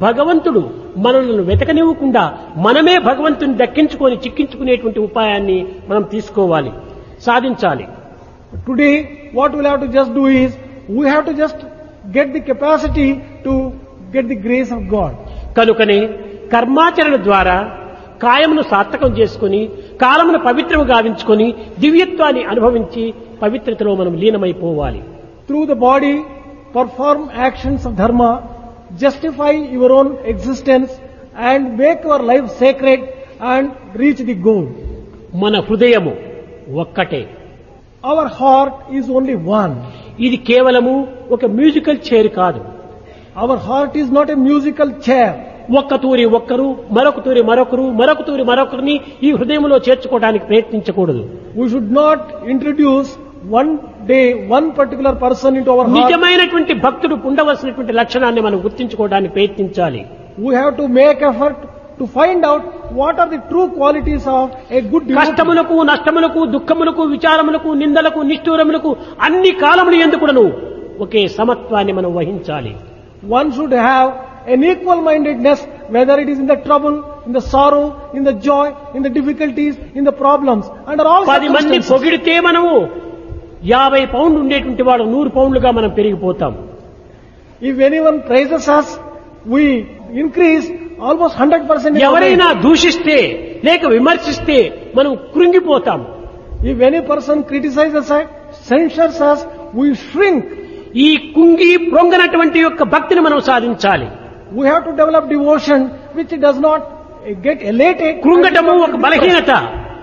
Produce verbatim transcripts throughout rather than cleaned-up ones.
భగవంతుడు మనల్ని వెతకనివ్వకుండా మనమే భగవంతుని దక్కించుకొని చిక్కించుకునేటువంటి ఉపాయాన్ని మనం తీసుకోవాలి, సాధించాలి. Today, what we'll have to just do is, we have to just get the capacity to get the grace of God. కనుకనే కర్మాచరణ ద్వారా కాయమును సార్థకం చేసుకుని కాలమును పవిత్రము గావించుకొని దివ్యత్వాన్ని అనుభవించి పవిత్రతలో మనం లీనమైపోవాలి. Through the body, perform actions of dharma, justify your own existence and make your life sacred and reach the goal. మన హృదయము ఒక్కటే. Our heart is only one. ఇది కేవలము ఒక మ్యూజికల్ చైర్ కాదు. Our heart is not a musical chair. ఒక్క తూరి ఒక్కరు, మరొక తూరి మరొకరు, మరొక తూరి మరొకరిని ఈ హృదయంలో చేర్చుకోవడానికి ప్రయత్నించకూడదు. We should not introduce one day one particular person into our heart. నిజమైనటువంటి భక్తుడు ఉండవలసినటువంటి లక్షణాన్ని మనం గుర్తించుకోవడానికి ప్రయత్నించాలి. We have to make effort to find out what are the true qualities of a good devotee. కష్టములకు, నష్టములకు, దుఃఖములకు, విచారములకు, నిందలకు, నిష్ఠూరములకు అన్ని కాలములు ఎందుకును ఒకే సమత్వాన్ని మనం వహించాలి. One should have an equal mindedness, whether it is in the trouble, in the sorrow, in the joy, in the difficulties, in the problems, under all పది మంది circumstances. పొగిడితే మనము యాభై పౌండ్లు ఉండేటువంటి వాడు నూరు పౌండ్లుగా మనం పెరిగిపోతాం. If anyone praises us, we increase almost one hundred percent. ఎవరైనా దూషిస్తే లేక విమర్శిస్తే మనం కృంగిపోతాం. If any person criticizes us, censures us, we shrink. ఈ కుంగి ప్రొంగనటువంటి యొక్క భక్తిని మనం సాధించాలి. We have to develop devotion which does not get elated. కృంగటము ఒక బలహీనత,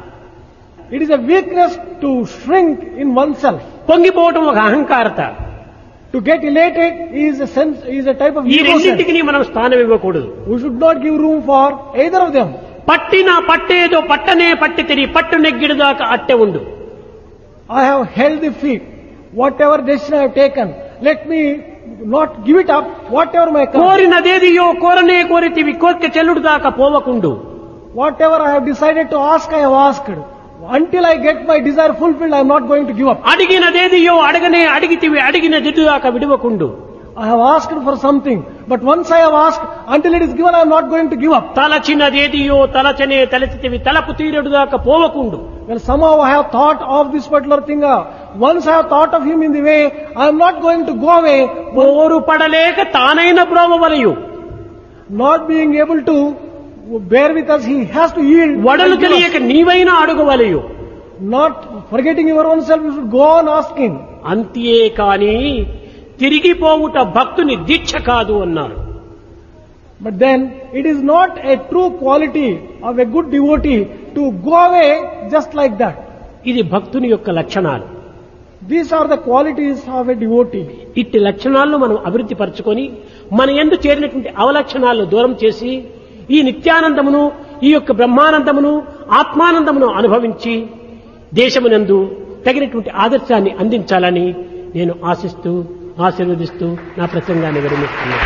It is a weakness to shrink in oneself. పొంగిపోవటం ఒక అహంకారత. To get elated is a sense, is a type of ఈ ego sense. రెండింటికి మనం స్థానం ఇవ్వకూడదు. We should not give room for either of them. పట్టిన పట్టేదో పట్టనే పట్టి తిరిగి పట్టు నెగ్గిడు దాకా అట్టె ఉండు. I have held the feet. Whatever decision I have taken, let me not give it up, whatever my come. కోరినదేదియో కోరనే కోరితివి కోరిక చెల్లుడు దాకా పోవకుండు. Whatever I have decided to ask, I have asked. Until I get my desire fulfilled, I am not going to give up. అడిగినదేదియో అడగనే అడిగితివి అడిగిన దిద్దు దాకా విడవకుండు. I have asked for something, but once I have asked, until it is given, I am not going to give up. తలచినదేదియో తలచనే తలచితివి తలపు తీరడు దాకా పోవకుండు. Well, somehow I have thought of this particular thing. uh, Once I have thought of him in the way, I am not going to go away, పోరు పడలేక తానైన బ్రోవవలయు. not being able to bear with us, he has to yield. వడలు తెలియక నీవైనా అడుగవలయు. Not forgetting your own self, you should go on asking. అంతే కాని తిరిగిపోవుట భక్తుని దీక్ష కాదు అన్నారు. But then, it is not a true quality of a good devotee to go away just like that. ఇది భక్తుని యొక్క లక్షణాలు. These are the qualities of a devotee. ఇట్టి లక్షణాలను మనం అభివృద్ధి పరచుకొని మన యందు చేరినటువంటి అవలక్షణాలను దూరం చేసి ఈ నిత్యానందమును, ఈ యొక్క బ్రహ్మానందమును, ఆత్మానందమును అనుభవించి దేశమునందు తగినటువంటి ఆదర్శాన్ని అందించాలని నేను ఆశిస్తూ ఆశీర్వదిస్తూ నా ప్రసంగాన్ని విరమిస్తున్నాను.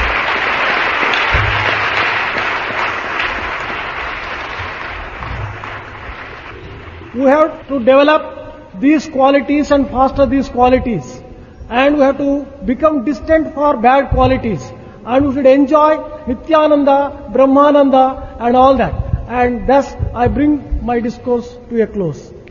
We have to develop these qualities and foster these qualities. And we have to become distant for bad qualities. And we should enjoy Nityananda, Brahmananda and all that. And thus I bring my discourse to a close.